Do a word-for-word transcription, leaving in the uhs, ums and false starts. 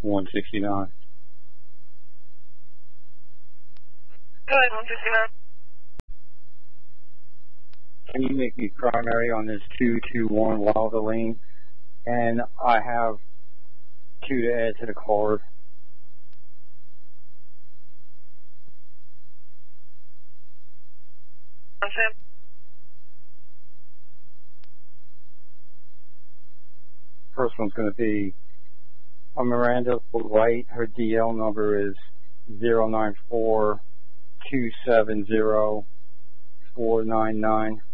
one sixty-nine. Go ahead, one sixty-nine. Can you make me primary on this two two one Wilder Lane? And I have two to add to the card. First one's going to be a Miranda White. Her D L number is zero nine four two seven zero four nine nine.